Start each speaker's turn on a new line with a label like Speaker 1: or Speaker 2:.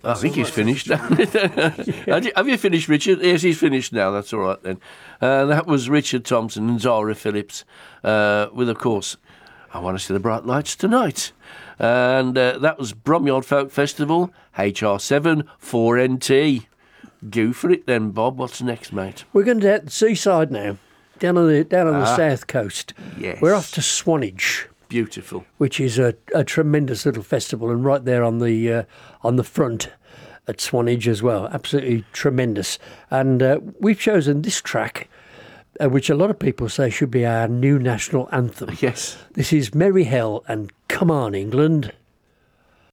Speaker 1: I think he's finished now. Have you finished, Richard? Yes, he's finished now. That's all right then. That was Richard Thompson and Zara Phillips with, of course, I Want to See the Bright Lights Tonight. And that was Bromyard Folk Festival, HR7 4NT. Go for it then, Bob. What's next, mate?
Speaker 2: We're going to the seaside now, down on the south coast.
Speaker 1: Yes.
Speaker 2: We're off to Swanage.
Speaker 1: Beautiful.
Speaker 2: Which is a tremendous little festival, and right there on the front at Swanage as well. Absolutely tremendous. And we've chosen this track, which a lot of people say should be our new national anthem.
Speaker 1: Yes.
Speaker 2: This is Merry Hell and Come On England.